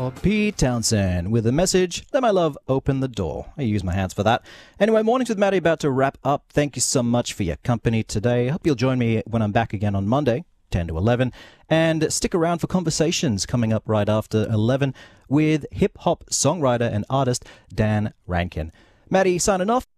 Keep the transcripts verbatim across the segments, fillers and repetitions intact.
now, Pete Townsend with a message, Let My Love Open the Door. I use my hands for that. Anyway, Mornings with Maddie about to wrap up. Thank you so much for your company today. I hope you'll join me when I'm back again on Monday, ten to eleven. And stick around for conversations coming up right after eleven with hip-hop songwriter and artist Dan Rankin. Maddie signing off.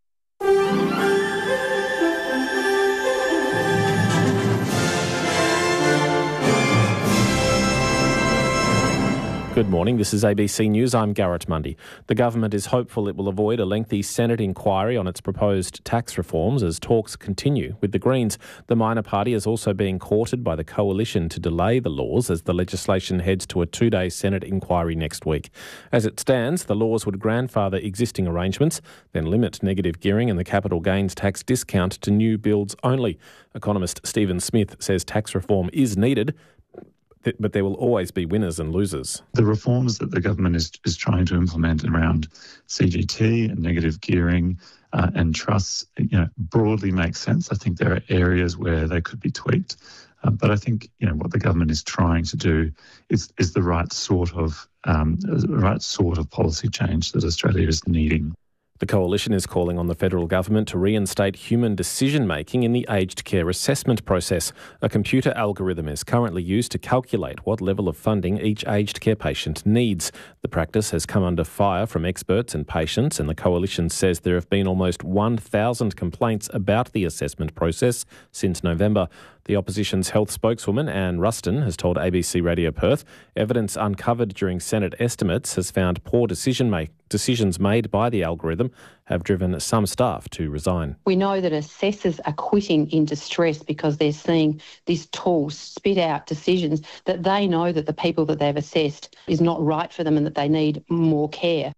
Good morning, this is A B C News. I'm Garrett Mundy. The government is hopeful it will avoid a lengthy Senate inquiry on its proposed tax reforms as talks continue with the Greens. The minor party is also being courted by the coalition to delay the laws as the legislation heads to a two-day Senate inquiry next week. As it stands, the laws would grandfather existing arrangements, then limit negative gearing and the capital gains tax discount to new builds only. Economist Stephen Smith says tax reform is needed, but there will always be winners and losers. The reforms that the government is, is trying to implement around C G T and negative gearing uh, and trusts, you know, broadly make sense. I think there are areas where they could be tweaked, uh, but I think, you know, what the government is trying to do is is the right sort of um, the right sort of policy change that Australia is needing. The coalition is calling on the federal government to reinstate human decision-making in the aged care assessment process. A computer algorithm is currently used to calculate what level of funding each aged care patient needs. The practice has come under fire from experts and patients, and the coalition says there have been almost one thousand complaints about the assessment process since November. The opposition's health spokeswoman, Anne Ruston, has told A B C Radio Perth evidence uncovered during Senate estimates has found poor decision make, decisions made by the algorithm have driven some staff to resign. We know that assessors are quitting in distress because they're seeing this tool spit out decisions that they know that the people that they've assessed is not right for them and that they need more care.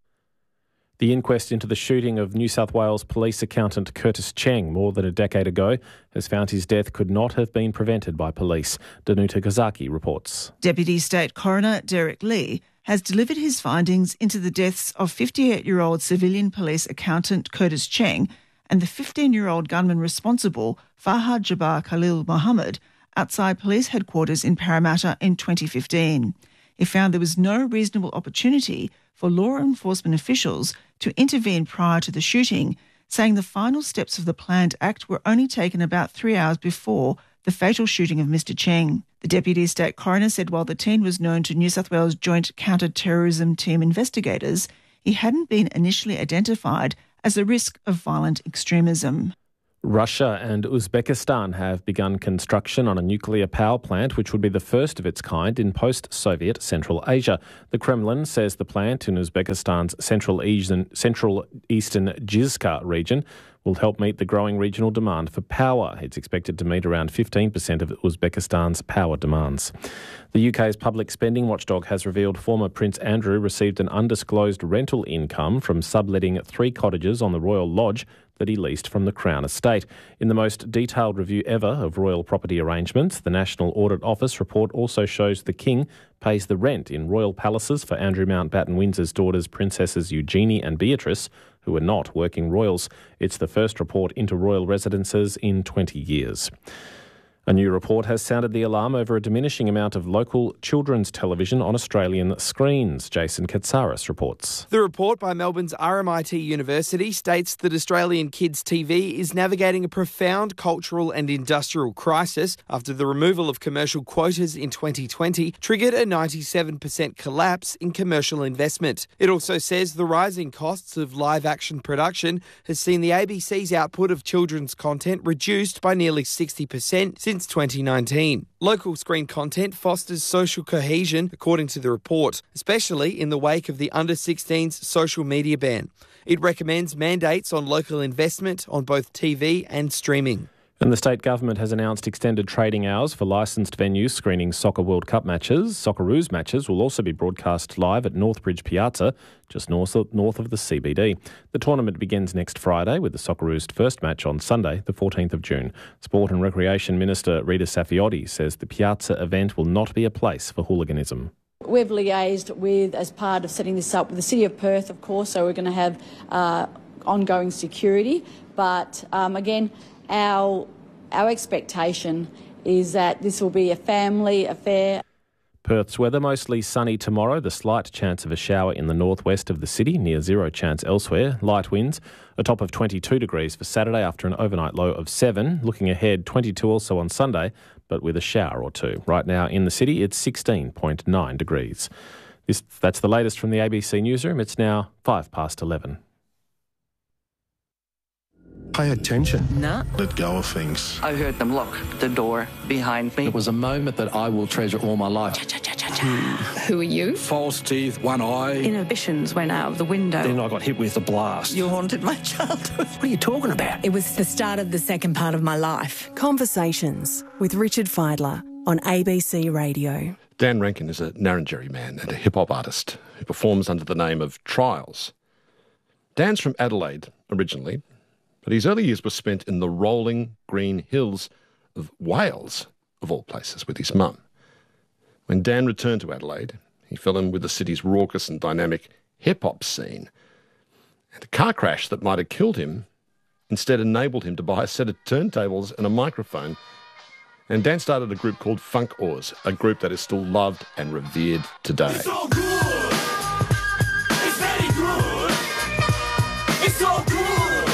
The inquest into the shooting of New South Wales police accountant Curtis Cheng more than a decade ago has found his death could not have been prevented by police. Danuta Kazaki reports. Deputy State Coroner Derek Lee has delivered his findings into the deaths of fifty-eight-year-old civilian police accountant Curtis Cheng and the fifteen-year-old gunman responsible, Fahad Jabbar Khalil Mohammed, outside police headquarters in Parramatta in twenty fifteen. He found there was no reasonable opportunity for law enforcement officials to intervene prior to the shooting, saying the final steps of the planned act were only taken about three hours before the fatal shooting of Mister Cheng. The Deputy State Coroner said while the teen was known to New South Wales Joint Counter-Terrorism Team investigators, he hadn't been initially identified as a risk of violent extremism. Russia and Uzbekistan have begun construction on a nuclear power plant which would be the first of its kind in post-Soviet Central Asia. The Kremlin says the plant in Uzbekistan's Central Eastern, Central Eastern Jizka region will help meet the growing regional demand for power. It's expected to meet around fifteen percent of Uzbekistan's power demands. The U K's public spending watchdog has revealed former Prince Andrew received an undisclosed rental income from subletting three cottages on the Royal Lodge that he leased from the Crown Estate. In the most detailed review ever of royal property arrangements, the National Audit Office report also shows the King pays the rent in royal palaces for Andrew Mountbatten Windsor's daughters Princesses Eugenie and Beatrice, who are not working royals. It's the first report into royal residences in twenty years. A new report has sounded the alarm over a diminishing amount of local children's television on Australian screens. Jason Katsaris reports. The report by Melbourne's R M I T University states that Australian kids' T V is navigating a profound cultural and industrial crisis after the removal of commercial quotas in twenty twenty triggered a ninety-seven percent collapse in commercial investment. It also says the rising costs of live-action production has seen the A B C's output of children's content reduced by nearly sixty percent since Since twenty nineteen. Local screen content fosters social cohesion, according to the report, especially in the wake of the under sixteens social media ban. It recommends mandates on local investment on both T V and streaming. And the state government has announced extended trading hours for licensed venues screening Soccer World Cup matches. Socceroos matches will also be broadcast live at Northbridge Piazza, just north of, north of the C B D. The tournament begins next Friday with the Socceroos' first match on Sunday, the fourteenth of June. Sport and Recreation Minister Rita Saffioti says the Piazza event will not be a place for hooliganism. We've liaised with, as part of setting this up, with the City of Perth, of course, so we're going to have uh, ongoing security. But um, again, Our our expectation is that this will be a family affair. Perth's weather, mostly sunny tomorrow. The slight chance of a shower in the northwest of the city, near zero chance elsewhere. Light winds, a top of twenty-two degrees for Saturday after an overnight low of seven. Looking ahead, twenty-two also on Sunday, but with a shower or two. Right now in the city, it's sixteen point nine degrees. This, that's the latest from the A B C newsroom. It's now five past eleven. Pay attention. No. Let go of things. I heard them lock the door behind me. It was a moment that I will treasure all my life. Who are you? False teeth, one eye. Inhibitions went out of the window. Then I got hit with a blast. You haunted my childhood. What are you talking about? It was the start of the second part of my life. Conversations with Richard Feidler on A B C Radio. Dan Rankin is a Narrandjeri man and a hip-hop artist who performs under the name of Trials. Dan's from Adelaide originally, but his early years were spent in the rolling green hills of Wales, of all places, with his mum. When Dan returned to Adelaide, he fell in with the city's raucous and dynamic hip-hop scene. And a car crash that might have killed him instead enabled him to buy a set of turntables and a microphone. And Dan started a group called Funk Oars, a group that is still loved and revered today. It's so good. It's very good. It's so good.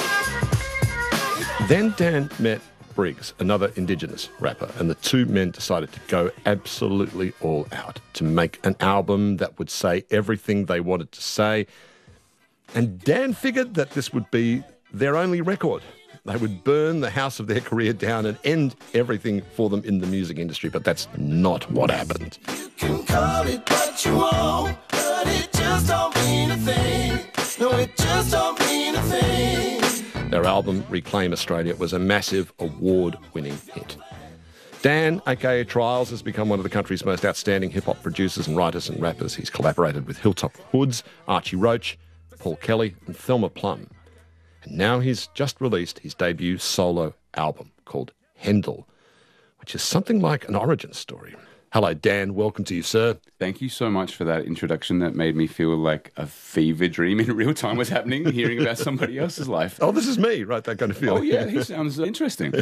Then Dan met Briggs, another Indigenous rapper, and the two men decided to go absolutely all out to make an album that would say everything they wanted to say. And Dan figured that this would be their only record. They would burn the house of their career down and end everything for them in the music industry, but that's not what happened. You can call it what you want, but it just don't mean a thing. No, it just don't mean a thing. Their album, Reclaim Australia, was a massive award-winning hit. Dan, aka Trials, has become one of the country's most outstanding hip-hop producers and writers and rappers. He's collaborated with Hilltop Hoods, Archie Roach, Paul Kelly and Thelma Plum. And now he's just released his debut solo album called Hendel, which is something like an origin story. Hello, Dan. Welcome to you, sir. Thank you so much for that introduction. That made me feel like a fever dream in real time was happening, hearing about somebody else's life. Oh, this is me, right? That kind of feeling. Oh, yeah. He sounds interesting.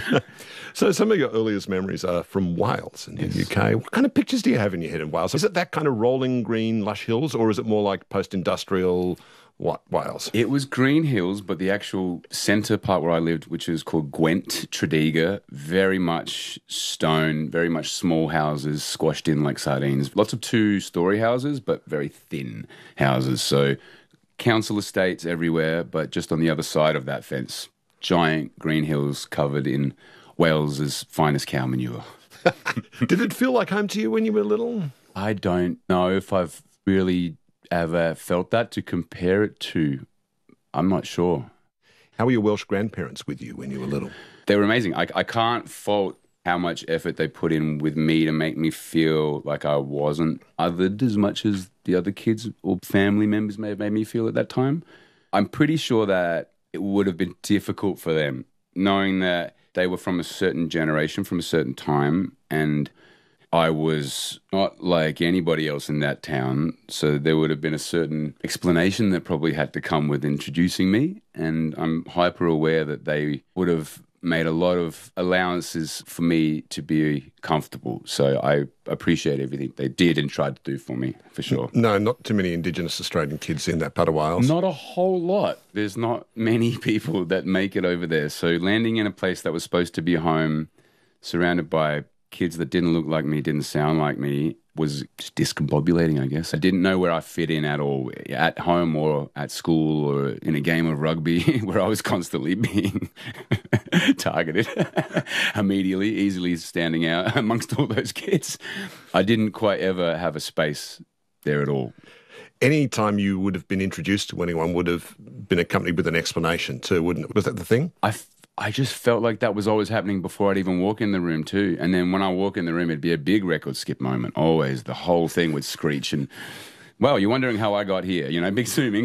So some of your earliest memories are from Wales in the yes. U K. What kind of pictures do you have in your head in Wales? Is it that kind of rolling green, lush hills, or is it more like post-industrial... What, Wales? It was green hills, but the actual centre part where I lived, which is called Gwent, Tredegar, very much stone, very much small houses squashed in like sardines. Lots of two-storey houses, but very thin houses. So council estates everywhere, but just on the other side of that fence, giant green hills covered in Wales's finest cow manure. Did it feel like home to you when you were little? I don't know if I've really... ever felt that to compare it to. I'm not sure. How were your Welsh grandparents with you when you were little? They were amazing. I, I can't fault how much effort they put in with me to make me feel like I wasn't othered as much as the other kids or family members may have made me feel at that time. I'm pretty sure that it would have been difficult for them, knowing that they were from a certain generation, from a certain time, and I was not like anybody else in that town, so there would have been a certain explanation that probably had to come with introducing me, and I'm hyper aware that they would have made a lot of allowances for me to be comfortable. So I appreciate everything they did and tried to do for me, for sure. No, not too many Indigenous Australian kids in that part of Wales. Not a whole lot. There's not many people that make it over there. So landing in a place that was supposed to be home, surrounded by kids that didn't look like me, didn't sound like me, was just discombobulating, I guess. I didn't know where I fit in at all, at home or at school or in a game of rugby where I was constantly being targeted immediately, easily standing out amongst all those kids. I didn't quite ever have a space there at all. Any time you would have been introduced to anyone would have been accompanied with an explanation too, wouldn't it? Was that the thing? I I just felt like that was always happening before I'd even walk in the room too. And then when I walk in the room, it'd be a big record skip moment. Always. The whole thing would screech and, well, you're wondering how I got here. You know, big zoom in